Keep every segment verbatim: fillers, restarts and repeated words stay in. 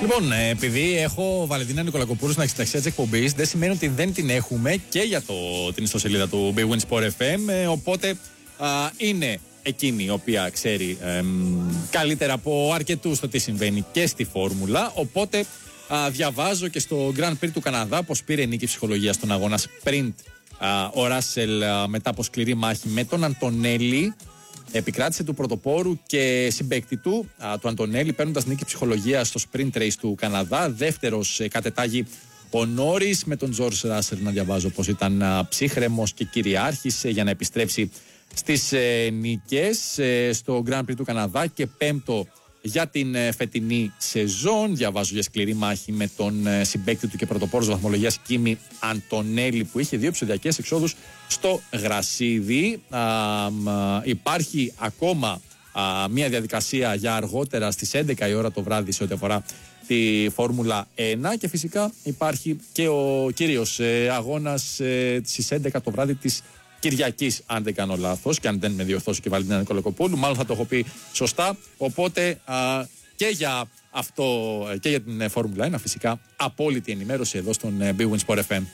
Λοιπόν, επειδή έχω Βαλεντίνα Νικολακοπούλου στην αξιοταξία της εκπομπής, δεν σημαίνει ότι δεν την έχουμε και για το, την ιστοσελίδα του Big Win Sport εφ εμ. Ε, οπότε α, είναι εκείνη η οποία ξέρει ε, καλύτερα από αρκετούς το τι συμβαίνει και στη φόρμουλα. Οπότε α, διαβάζω και στο Grand Prix του Καναδά πως πήρε νίκη ψυχολογία στον αγώνα sprint α, ο Ράσελ α, μετά από σκληρή μάχη με τον Αντωνέλη. Επικράτησε του πρωτοπόρου και συμπαίκτη του, α, του Αντωνέλη, παίρνοντας νίκη ψυχολογία στο sprint race του Καναδά. Δεύτερος ε, κατετάγει ο Νόρις, με τον Τζορτζ Ράσελ να διαβάζω πως ήταν α, ψύχρεμος και κυριάρχης ε, για να επιστρέψει στις ε, νίκες ε, στο Grand Prix του Καναδά. Και πέμπτο για την ε, φετινή σεζόν, διαβάζω για σκληρή μάχη με τον ε, συμπαίκτη του και πρωτοπόρος βαθμολογίας Κίμι Αντωνέλη, που είχε δύο επεισοδιακές εξόδους στο γρασίδι. Α, α, υπάρχει ακόμα α, μια διαδικασία για αργότερα στις έντεκα η ώρα το βράδυ σε ό,τι αφορά τη Φόρμουλα ένα, και φυσικά υπάρχει και ο κύριος ε, αγώνας ε, στις έντεκα το βράδυ της Κυριακής, αν δεν κάνω λάθος, και αν δεν με διορθώσει και η Βαλεντίνα Νικολακοπούλου, μάλλον θα το έχω πει σωστά. Οπότε α, και για αυτό και για την Φόρμουλα ένα φυσικά απόλυτη ενημέρωση εδώ στον Big Win Sport εφ εμ.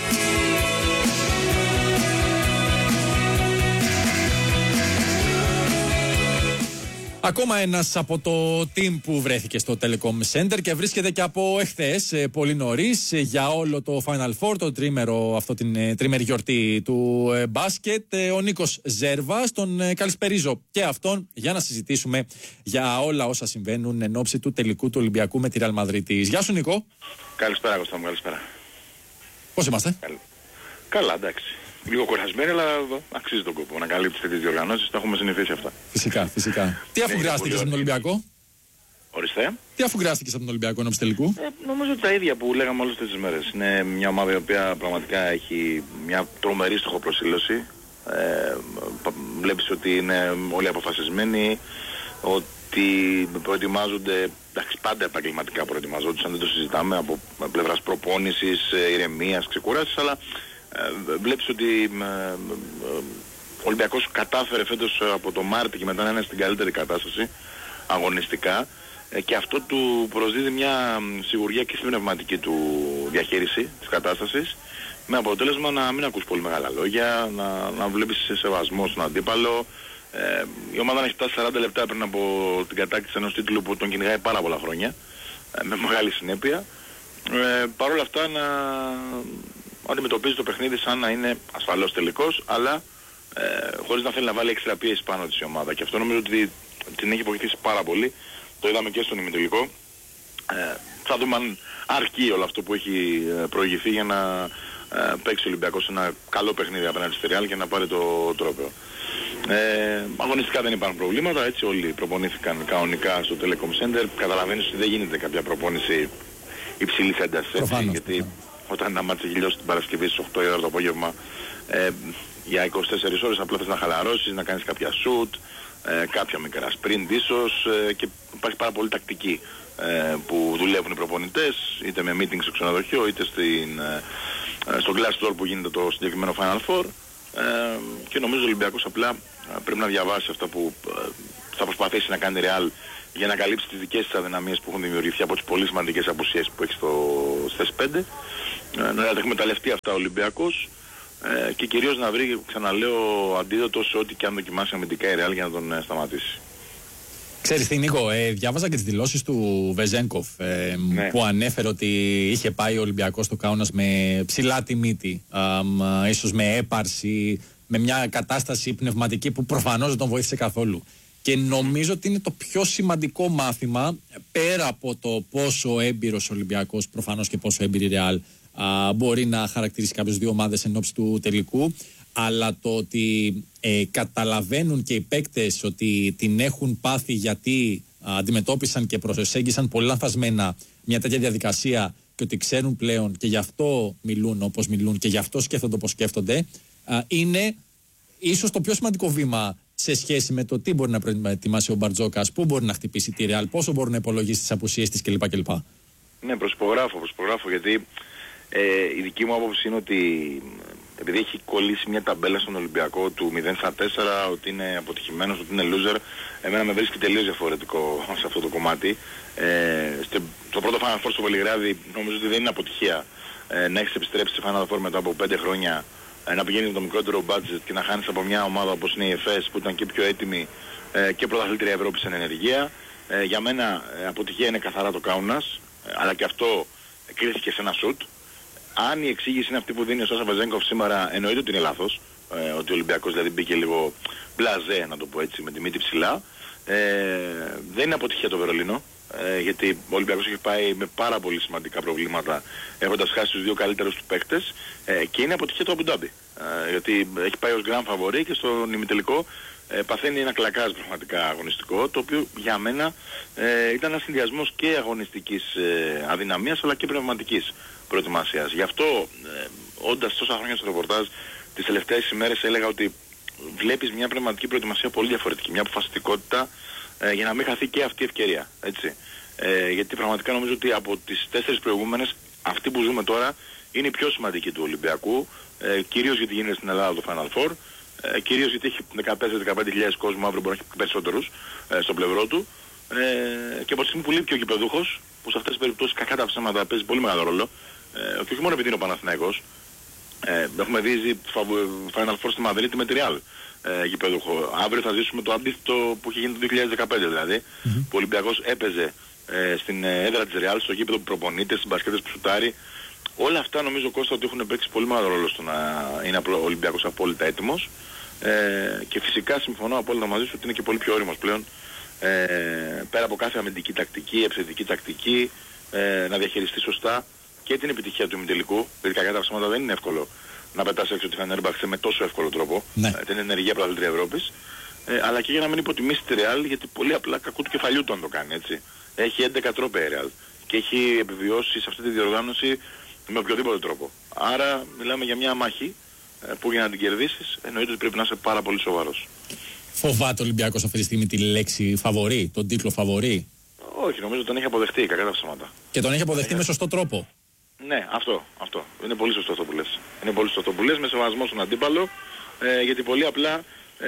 Ακόμα ένας από το team που βρέθηκε στο Telecom Center και βρίσκεται και από εχθές πολύ νωρίς για όλο το Final Four, το τρίμερο, αυτό την τρίμερη γιορτή του μπάσκετ, ο Νίκος Ζέρβας. Τον καλησπερίζω και αυτόν για να συζητήσουμε για όλα όσα συμβαίνουν εν ώψη του τελικού του Ολυμπιακού με τη Ρεάλ Μαδρίτης. Γεια σου, Νικό. Καλησπέρα, Κώστα μου, καλησπέρα. Πώς είμαστε? Καλ... Καλά, εντάξει. Λίγο κουρασμένοι, αλλά αξίζει τον κόπο να καλύψει τέτοιες διοργανώσεις. Τα έχουμε συνηθίσει αυτά. Φυσικά, φυσικά. Τι αφουγκράστηκες από τον Ολυμπιακό? Ορίστε. Τι αφουγκράστηκες από τον Ολυμπιακό ενώπιση τελικού? Ε, νομίζω ότι τα ίδια που λέγαμε όλες τις μέρες. Είναι μια ομάδα η οποία πραγματικά έχει μια τρομερή στοχοπροσήλωση. Ε, βλέπεις ότι είναι όλοι αποφασισμένοι, ότι προετοιμάζονται, εντάξει, πάντα επαγγελματικά προετοιμαζόντουσαν, δεν το συζητάμε, από πλευράς προπόνησης, ηρεμίας, ξεκούρασης, αλλά Ε, βλέπεις ότι ε, ε, ο Ολυμπιακός κατάφερε φέτος από το Μάρτι και μετά να είναι στην καλύτερη κατάσταση αγωνιστικά, ε, και αυτό του προσδίδει μια σιγουριά και στην πνευματική του διαχείριση της κατάστασης, με αποτέλεσμα να μην ακούς πολύ μεγάλα λόγια, να, να βλέπεις σεβασμό στον αντίπαλο. Ε, η ομάδα έχει φτάσει σαράντα λεπτά πριν από την κατάκτηση ενός τίτλου που τον κυνηγάει πάρα πολλά χρόνια, ε, με μεγάλη συνέπεια. Ε, Παρ' όλα αυτά να αντιμετωπίζει το παιχνίδι σαν να είναι ασφαλώς τελικός, αλλά ε, χωρίς να θέλει να βάλει έξτρα πίεση πάνω της η ομάδα. Και αυτό νομίζω ότι την έχει βοηθήσει πάρα πολύ. Το είδαμε και στον ημιτελικό. Ε, θα δούμε αν αρκεί όλο αυτό που έχει προηγηθεί για να ε, παίξει ο Ολυμπιακός ένα καλό παιχνίδι απέναντι στη Ρεάλ και να πάρει το τρόπαιο. Ε, αγωνιστικά δεν υπάρχουν προβλήματα, έτσι όλοι προπονήθηκαν κανονικά στο Telecom Center. Καταλαβαίνεις ότι δεν γίνεται κάποια προπόνηση υψηλής έντασης, γιατί όταν ένα μάτσι γυλιώσει την Παρασκευή στις οκτώ η ώρα το απόγευμα, ε, για είκοσι τέσσερις ώρες απλά θες να χαλαρώσεις, να κάνεις κάποια shoot, ε, κάποια μικρά sprint ίσως, ε, και υπάρχει πάρα πολύ τακτική ε, που δουλεύουν οι προπονητές, είτε με meeting στο ξενοδοχείο, είτε στην, ε, στο Glassdoor που γίνεται το συγκεκριμένο Final Four, ε, και νομίζω ο Ολυμπιακός απλά ε, πρέπει να διαβάσει αυτά που ε, θα προσπαθήσει να κάνει Real για να καλύψει τις δικές της αδυναμίες που έχουν δημιουργηθεί από τις πολύ σημαντικές απουσίες που έχει στο θέση πέντε, ε, να τα εκμεταλλευτεί αυτά ο Ολυμπιακός, ε, και κυρίως να βρει, ξαναλέω, αντίδοτο σε ό,τι και αν δοκιμάσει αμυντικά η Real για να τον ε, σταματήσει. Ξέρεις τι, Νίκο, ε, διάβαζα και τις δηλώσεις του Βεζένκοφ, ε, ναι, που ανέφερε ότι είχε πάει ο Ολυμπιακός στο Κάουνας με ψηλά τη μύτη, ε, ε, ίσως με έπαρση, με μια κατάσταση πνευματική που προφανώς δεν τον βοήθησε καθόλου. Και νομίζω ότι είναι το πιο σημαντικό μάθημα, πέρα από το πόσο έμπειρος ο Ολυμπιακός, προφανώς, και πόσο έμπειρη η Ρεάλ μπορεί να χαρακτηρίσει κάποιες δύο ομάδες εν ώψη του τελικού, αλλά το ότι ε, καταλαβαίνουν και οι παίκτες ότι την έχουν πάθει γιατί α, αντιμετώπισαν και προσέγγισαν πολύ λανθασμένα μια τέτοια διαδικασία, και ότι ξέρουν πλέον και γι' αυτό μιλούν όπως μιλούν και γι' αυτό σκέφτονται όπως σκέφτονται, α, είναι ίσως το πιο σημαντικό βήμα σε σχέση με το τι μπορεί να προετοιμάσει ο Μπαρτζόκας, πού μπορεί να χτυπήσει τη Ρεάλ, πόσο μπορεί να υπολογίσει τις απουσίες της κλπ. κλπ. Ναι, προσπογράφω, προσπογράφω, γιατί ε, η δική μου άποψη είναι ότι επειδή έχει κολλήσει μια ταμπέλα στον Ολυμπιακό του μηδέν στα τέσσερα, ότι είναι αποτυχημένος, ότι είναι loser, εμένα με βρίσκει τελείως διαφορετικό σε αυτό το κομμάτι. Ε, στο, στο πρώτο Final Four στο Βελιγράδι νομίζω ότι δεν είναι αποτυχία ε, να έχεις επιστρέψει σε Final Four μετά από πέντε χρόνια, ε, να πηγαίνεις με το μικρότερο budget και να χάνεις από μια ομάδα όπως είναι η ΕΦΕΣ που ήταν και πιο έτοιμη ε, και πρωταθλήτρια Ευρώπης εν ενεργεία. Ε, για μένα ε, αποτυχία είναι καθαρά το Κάουνας, ε, αλλά και αυτό κρίθηκε σε ένα σουτ. Αν η εξήγηση είναι αυτή που δίνει ο Σάσα Βεζέγκοφ σήμερα, εννοείται ότι είναι λάθος, ε, ότι ο Ολυμπιακός δηλαδή μπήκε λίγο μπλαζέ, να το πω έτσι, με τη μύτη ψηλά. Ε, δεν είναι αποτυχία το Βερολίνο, ε, γιατί ο Ολυμπιακός έχει πάει με πάρα πολύ σημαντικά προβλήματα, έχοντας χάσει τους δύο καλύτερους του παίκτες, ε, και είναι αποτυχία το Αμπουντάμπι, ε, γιατί έχει πάει ως grand favori και στον ημιτελικό ε, παθαίνει ένα κλακάζ πραγματικά αγωνιστικό, το οποίο για μένα ε, ήταν ένας συνδυασμός και αγωνιστικής ε, αδυναμίας αλλά και πνευματικής προετοιμασίας. Γι' αυτό, ε, όντας τόσα χρόνια στο ρεπορτάζ, τις τελευταίες ημέρες έλεγα ότι βλέπεις μια πνευματική προετοιμασία πολύ διαφορετική, μια αποφασιστικότητα ε, για να μην χαθεί και αυτή η ευκαιρία. Έτσι. Ε, γιατί πραγματικά νομίζω ότι από τις τέσσερις προηγούμενες, αυτή που ζούμε τώρα είναι η πιο σημαντική του Ολυμπιακού, ε, κυρίως γιατί γίνεται στην Ελλάδα το Final Four, ε, κυρίως γιατί έχει δεκατέσσερις με δεκαπέντε χιλιάδες κόσμο, αύριο μπορεί να έχει περισσότερους ε, στο πλευρό του, ε, και από τη στιγμή που λείπει και ο γηπεδούχος, που σε αυτές τις περιπτώσεις κακά τα ψέματα παίζει πολύ μεγάλο ρόλο, ε, και όχι μόνο επειδή είναι ο Παναθηναϊκός. Ε, έχουμε δει Final Four στη Μαδρίτη με τη Real ε, γηπεδούχο. Αύριο θα ζήσουμε το αντίθετο που είχε γίνει το δύο χιλιάδες δεκαπέντε, δηλαδή, mm-hmm. που ο Ολυμπιακός έπαιζε ε, στην έδρα της Real, στο γήπεδο που προπονείται, στις μπασκέτες που σουτάρει. Όλα αυτά νομίζω, Κώστα, ότι έχουν παίξει πολύ μεγάλο ρόλο στο να είναι ο Ολυμπιακός απόλυτα έτοιμος, ε, και φυσικά συμφωνώ απόλυτα μαζί σου ότι είναι και πολύ πιο όριμος πλέον, ε, πέρα από κάθε αμυντική τακτική, επιθετική τακτική, ε, να διαχειριστεί σωστά και την επιτυχία του ημιτελικού, γιατί κακά τα ψέματα δεν είναι εύκολο να πετάσει έξω τη Φενέρμπαχτσε με τόσο εύκολο τρόπο, ναι. ε, την ενεργεία πρωταθλήτρια Ευρώπης, ε, αλλά και για να μην υποτιμήσει τη Real, γιατί πολύ απλά κακού του κεφαλιού του αν το κάνει, έτσι. Έχει έντεκα τρόπια η Real και έχει επιβιώσει σε αυτή τη διοργάνωση με οποιοδήποτε τρόπο. Άρα μιλάμε για μια μάχη ε, που για να την κερδίσεις εννοείται ότι πρέπει να είσαι πάρα πολύ σοβαρός. Φοβάται ο Ολυμπιακός αυτή τη στιγμή τη λέξη φαβορί, τον τίτλο φαβορί? Όχι, νομίζω ότι τον έχει αποδεχτεί, κακά τα ψέματα. Και τον έχει αποδεχτεί με σωστό τρόπο. Ναι, αυτό, αυτό. Είναι πολύ σωστό αυτό που λες. Είναι πολύ σωστό αυτό που λες, με σεβασμό στον αντίπαλο, ε, γιατί πολύ απλά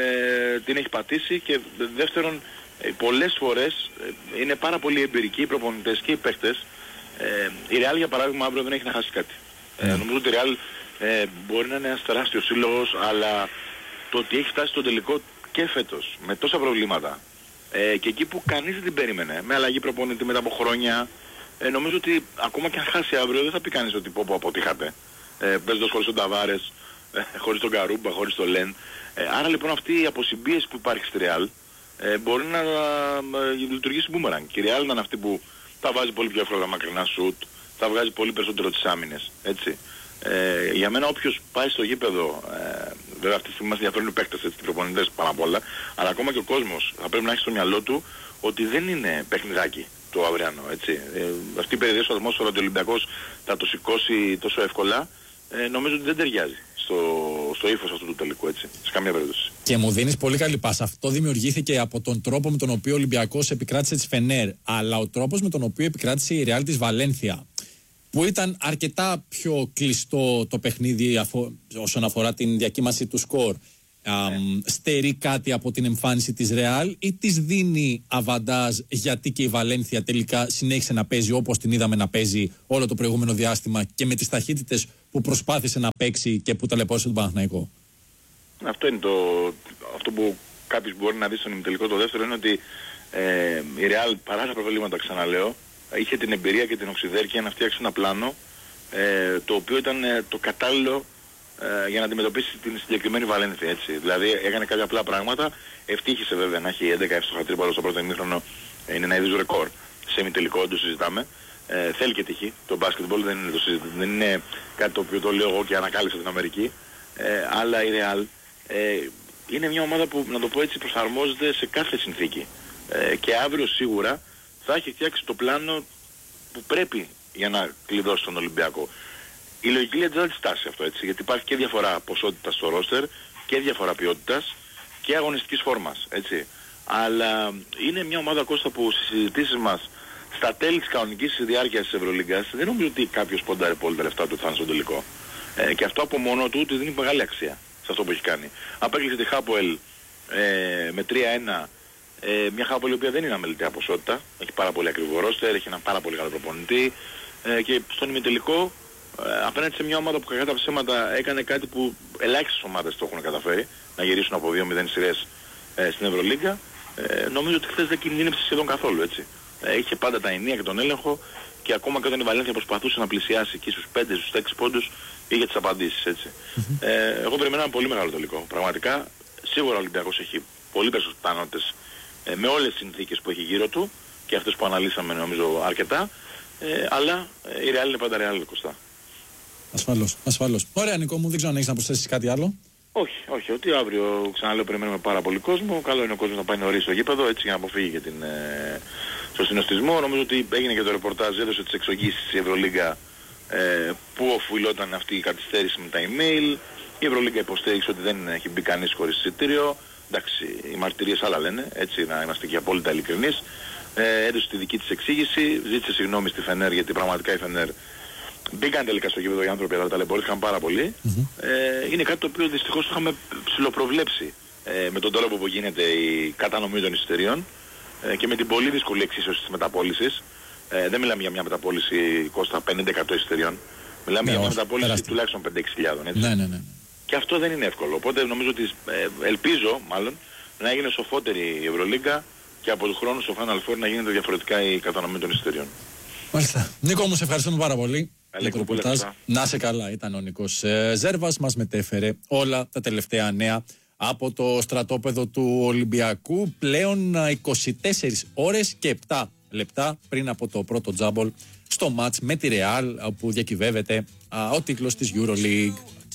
ε, την έχει πατήσει, και δεύτερον, ε, πολλές φορές ε, είναι πάρα πολύ εμπειρικοί οι προπονητές και οι παίχτες. Ε, η Real για παράδειγμα αύριο δεν έχει να χάσει κάτι. Ε, νομίζω ότι η Real ε, μπορεί να είναι ένας τεράστιος σύλλογος, αλλά το ότι έχει φτάσει στο τελικό και φέτος με τόσα προβλήματα, ε, και εκεί που κανείς δεν την περίμενε, με αλλαγή προπονητή μετά από χρόνια, ε, νομίζω ότι ακόμα και αν χάσει αύριο δεν θα πει κανείς ότι πω πω αποτύχατε. Ε, παίζοντας χωρίς τον Ταβάρες, ε, χωρίς τον Καρούμπα, χωρίς τον Λεν. Ε, άρα λοιπόν αυτή η αποσυμπίεση που υπάρχει στη Real ε, μπορεί να ε, λειτουργήσει μπούμερανγκ. Και η Real είναι αυτή που θα βάζει πολύ πιο εύκολα μακρινά σουτ, θα βγάζει πολύ περισσότερο τις άμυνες. Έτσι. Ε, για μένα όποιος πάει στο γήπεδο, ε, βέβαια αυτή τη στιγμή μας ενδιαφέρουν οι παίκτες, οι προπονητές πάνω απ' όλα, αλλά ακόμα και ο κόσμος θα πρέπει να έχει στο μυαλό του ότι δεν είναι παιχνιδάκι το αυριανό, έτσι. Ε, αυτή η περιοδία ατμόσφαιρα ότι ο Ολυμπιακός θα το σηκώσει τόσο εύκολα, ε, νομίζω ότι δεν ταιριάζει στο, στο ύφος αυτού του τελικού, έτσι, σε καμία περίπτωση. Και μου δίνεις πολύ καλή πάσα. Αυτό δημιουργήθηκε από τον τρόπο με τον οποίο ο Ολυμπιακός επικράτησε της Φενέρ, αλλά ο τρόπος με τον οποίο επικράτησε η Real της Βαλένθια, που ήταν αρκετά πιο κλειστό το παιχνίδι αφο... όσον αφορά την διακύμαση του σκορ, ναι. στερεί κάτι από την εμφάνιση της Real ή της δίνει αβαντάζ, γιατί και η Βαλένθια τελικά συνέχισε να παίζει όπως την είδαμε να παίζει όλο το προηγούμενο διάστημα και με τις ταχύτητες που προσπάθησε να παίξει και που ταλαιπώρησε τον Παναθηναϊκό? Αυτό είναι το... αυτό που κάποιος μπορεί να δει στον ημιτελικό. Το δεύτερο είναι ότι ε, η Real, παρά τα προβλήματα, ξαναλέω, είχε την εμπειρία και την οξυδέρκεια να φτιάξει ένα πλάνο, ε, το οποίο ήταν ε, το κατάλληλο ε, για να αντιμετωπίσει την συγκεκριμένη Βαλένθια, έτσι. Δηλαδή έκανε κάποια απλά πράγματα, ευτύχησε βέβαια να έχει έντεκα εύστοχα τρίποντα στο πρώτο ημίχρονο, ε, είναι ένα είδους ρεκόρ σε ημιτελικό, το συζητάμε. Ε, θέλει και τύχη, το μπάσκετμπολ δεν είναι, το συζητάμε, δεν είναι κάτι το οποίο το λέω εγώ και ανακάλυψα την Αμερική, ε, αλλά η Real ε, είναι μια ομάδα που, να το πω έτσι, προσαρμόζεται σε κάθε συνθήκη, ε, και αύριο σίγουρα θα έχει φτιάξει το πλάνο που πρέπει για να κλειδώσει τον Ολυμπιακό. Η λογική λέει δεν θα τη στάσει αυτό, έτσι, γιατί υπάρχει και διαφορά ποσότητας στο ρόστερ και διαφορά ποιότητας και αγωνιστικής φόρμας, έτσι. Αλλά είναι μια ομάδα, Κώστα, που στις συζητήσεις μας στα τέλη της κανονικής διάρκειας της Ευρωλίγκας δεν νομίζω ότι κάποιος ποντάρει πολύ τα λεφτά του θα είναι στον τελικό. Ε, και αυτό από μόνο του του δίνει μεγάλη αξία σε αυτό που έχει κάνει. Απέκλεισε τη Χάποελ ε, με τρία ένα Ε, μια Χάπολη η οποία δεν είναι αμεληταία ποσότητα, έχει πάρα πολύ ακριβό ρόστερ, έχει ένα πάρα πολύ καλό προπονητή ε, και στον ημιτελικό ε, απέναντι σε μια ομάδα που κακά τα ψέματα έκανε κάτι που ελάχιστες ομάδες το έχουν καταφέρει, να γυρίσουν από δύο μηδέν σειρές ε, στην Ευρωλίγκα. Ε, νομίζω ότι χθες δεν κινδύνευσε σχεδόν καθόλου, έτσι. Ε, είχε πάντα τα ενία και τον έλεγχο και ακόμα και όταν η Βαλένθια προσπαθούσε να πλησιάσει εκεί στους πέντε, στους έξι πόντους, είχε τις απαντήσεις, έτσι. Mm-hmm. Ε, εγώ περιμένω ένα πολύ μεγάλο τελικό. Πραγματικά, σίγουρα ο Ολυμπιακός έχει πολύ περισσότερες πιθανότητες ε, με όλες τις συνθήκες που έχει γύρω του και αυτές που αναλύσαμε νομίζω αρκετά, ε, αλλά ε, η Real είναι πάντα Real, Κωστά. Ασφαλώς, ασφαλώς. Ωραία, Νικό μου, δεν ξέρω αν έχεις να προσθέσεις κάτι άλλο. Όχι, όχι, ότι αύριο, ξαναλέω, περιμένουμε πάρα πολύ κόσμο. Καλό είναι ο κόσμος να πάει νωρίς στο γήπεδο, έτσι για να αποφύγει και την, ε, στο συνοστισμό. Νομίζω ότι έγινε και το ρεπορτάζ, έδωσε τις εξογγίσεις η Ευρωλίγκα ε, που οφειλόταν αυτή η καθυστέρηση με τα email. Η Ευρωλίγκα υποστήριξε ότι δεν έχει μπει κανείς χωρίς εισιτήριο. Εντάξει, οι μαρτυρίες άλλα λένε, έτσι να είμαστε και απόλυτα ειλικρινείς. Ε, έδωσε τη δική της εξήγηση, ζήτησε συγγνώμη στη Φενέρ γιατί πραγματικά η Φενέρ μπήκαν τελικά στο γήπεδο οι άνθρωποι, αλλά ταλαιπωρήθηκαν πάρα πολύ. Mm-hmm. Ε, είναι κάτι το οποίο δυστυχώς το είχαμε ψιλοπροβλέψει ε, με τον τρόπο που γίνεται η κατανομή των εισιτηρίων ε, και με την πολύ δύσκολη εξίσωση της μεταπώλησης. Ε, δεν μιλάμε για μια μεταπώληση Κώστα πενήντα τοις εκατό εισιτηρίων. Μιλάμε ναι, για μια μεταπώληση τεράστια. Τουλάχιστον πέντε έξι χιλιάδες. Ναι, ναι, ναι. Και αυτό δεν είναι εύκολο. Οπότε νομίζω ότι ε, ελπίζω μάλλον να έγινε σοφότερη η Ευρωλίγκα και από του χρόνου στο Final Four να γίνεται διαφορετικά η κατανομή των εισιτηρίων. Μάλιστα. Νίκο μου, σε ευχαριστούμε πάρα πολύ. Πολύ να σε καλά, ήταν ο Νίκος ε, Ζέρβας, μας μετέφερε όλα τα τελευταία νέα από το στρατόπεδο του Ολυμπιακού. Πλέον είκοσι τέσσερις ώρες και επτά λεπτά πριν από το πρώτο τζάμπολ στο μάτς με τη Real, όπου διακυβεύεται α, ο τίτλος της EuroLeague.